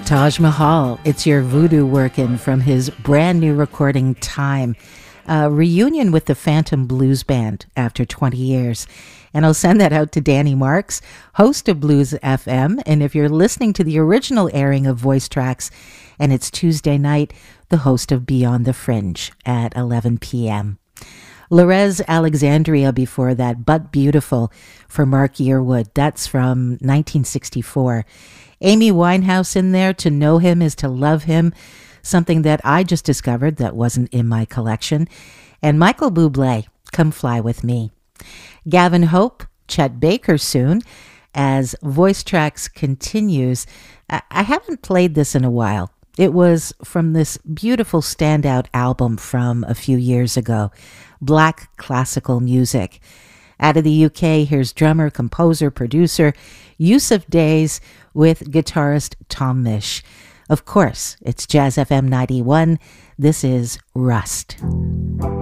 Taj Mahal, it's your voodoo working from his brand new recording Time. A reunion with the Phantom Blues Band after 20 years. And I'll send that out to Danny Marks, host of Blues FM. And if you're listening to the original airing of Voice Tracks, and it's Tuesday night, the host of Beyond the Fringe at 11 p.m. Lorez Alexandria before that, But Beautiful for Mark Yearwood. That's from 1964. Amy Winehouse in there, To Know Him is to Love Him, something that I just discovered that wasn't in my collection. And Michael Bublé, Come Fly With Me. Gavin Hope, Chet Baker soon, as Voice Tracks continues. I haven't played this in a while. It was from this beautiful standout album from a few years ago, Black Classical Music. Out of the UK, here's drummer, composer, producer Yusuf Days with guitarist Tom Misch. Of course, it's Jazz FM 91. This is Rust.